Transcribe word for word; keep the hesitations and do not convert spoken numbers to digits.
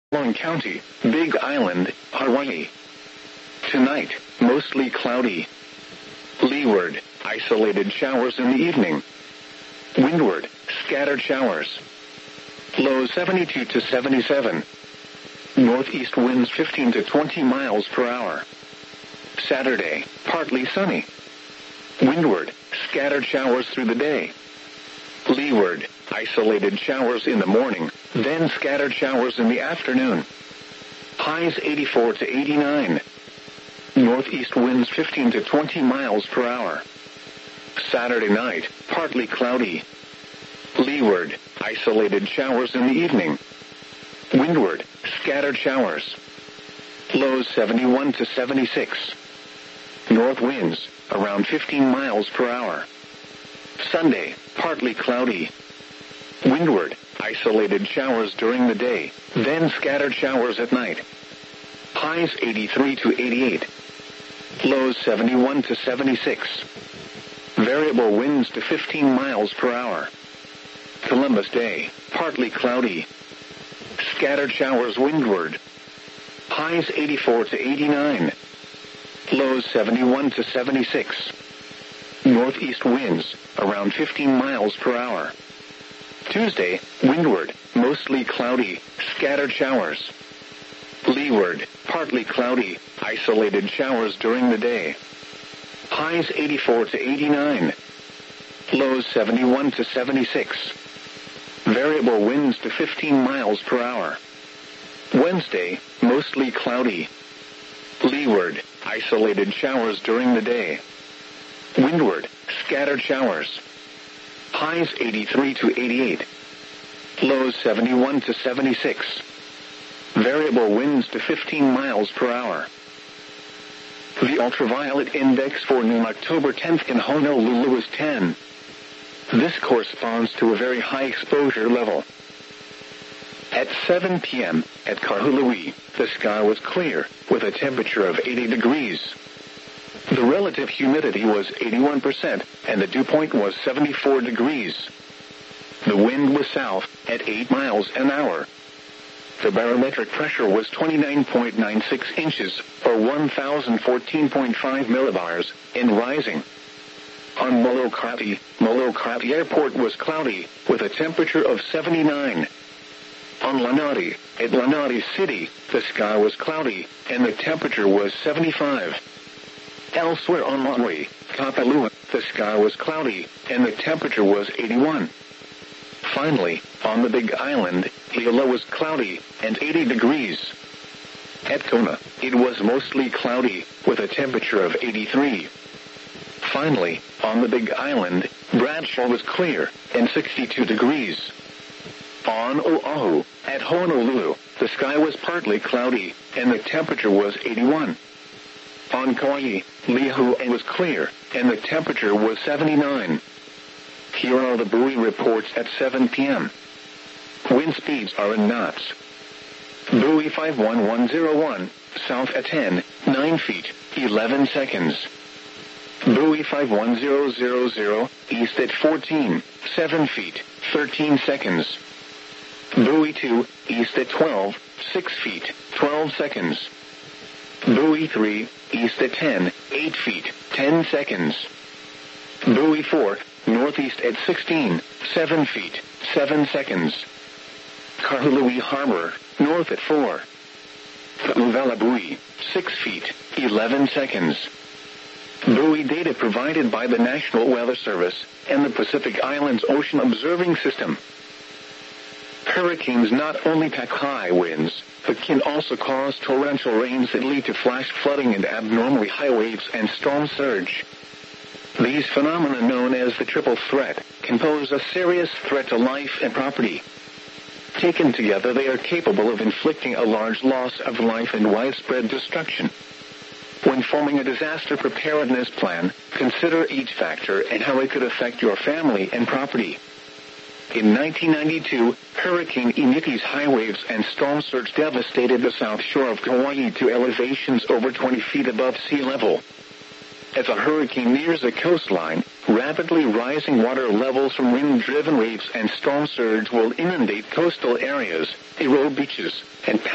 Long County, Big Island, Hawaii. Tonight, mostly cloudy. Leeward, isolated showers in the evening. Windward, scattered showers. Low seventy-two to seventy-seven. Northeast winds fifteen to twenty miles per hour. Saturday, partly sunny. Windward, scattered showers through the day. Leeward, isolated showers in the morning, then scattered showers in the afternoon. Highs eighty-four to eighty-nine. Northeast winds fifteen to twenty miles per hour. Saturday night, partly cloudy. Leeward, isolated showers in the evening. Windward, scattered showers. Lows seventy-one to seventy-six. North winds, around fifteen miles per hour. Sunday, partly cloudy. Windward, isolated showers during the day, then scattered showers at night. Highs eighty-three to eighty-eight. Lows seventy-one to seventy-six. Variable winds to fifteen miles per hour. Columbus Day, partly cloudy. Scattered showers windward. Highs eighty-four to eighty-nine. Lows seventy-one to seventy-six. Northeast winds, around fifteen miles per hour. Tuesday, windward, mostly cloudy, scattered showers. Leeward, partly cloudy, isolated showers during the day. Highs eighty-four to eighty-nine. Lows seventy-one to seventy-six. Variable winds to fifteen miles per hour. Wednesday, mostly cloudy. Leeward, isolated showers during the day. Windward, scattered showers. Highs eighty-three to eighty-eight. Lows seventy-one to seventy-six. Variable winds to fifteen miles per hour. The ultraviolet index for noon October tenth in Honolulu is ten. This corresponds to a very high exposure level. At seven p.m. at Kahului, the sky was clear, with a temperature of eighty degrees. The relative humidity was eighty-one percent, and the dew point was seventy-four degrees. The wind was south, at eight miles an hour. The barometric pressure was twenty-nine point nine six inches, or one thousand fourteen point five millibars, and rising. On Molokai, Molokai Airport was cloudy, with a temperature of seventy-nine. On Lanai, at Lanai City, the sky was cloudy, and the temperature was seventy-five. Elsewhere on Maui, Kapalua, the sky was cloudy, and the temperature was eighty-one. Finally, on the Big Island, Hilo was cloudy, and eighty degrees. At Kona, it was mostly cloudy, with a temperature of eighty-three. Finally, on the Big Island, Bradshaw was clear, and sixty-two degrees. On Oahu, at Honolulu, the sky was partly cloudy, and the temperature was eighty-one. On Kauai, Lihue was clear, and the temperature was seventy-nine. Here are the buoy reports at seven p.m. Wind speeds are in knots. Buoy five one one zero one, south at ten, nine feet, eleven seconds. Buoy five one zero zero zero, east at fourteen, seven feet, thirteen seconds. Buoy two, east at twelve, six feet, twelve seconds. Buoy three, east at ten, eight feet, ten seconds. Buoy four, northeast at sixteen, seven feet, seven seconds. Kahului Harbor, north at four. Ka'uvela Buoy, six feet, eleven seconds. Buoy data provided by the National Weather Service and the Pacific Islands Ocean Observing System. Hurricanes not only pack high winds, but can also cause torrential rains that lead to flash flooding and abnormally high waves and storm surge. These phenomena, known as the triple threat, can pose a serious threat to life and property. Taken together, they are capable of inflicting a large loss of life and widespread destruction. When forming a disaster preparedness plan, consider each factor and how it could affect your family and property. In nineteen ninety-two, Hurricane Iniki's high waves and storm surge devastated the south shore of Kauai to elevations over twenty feet above sea level. As a hurricane nears a coastline, rapidly rising water levels from wind-driven waves and storm surge will inundate coastal areas, erode beaches, and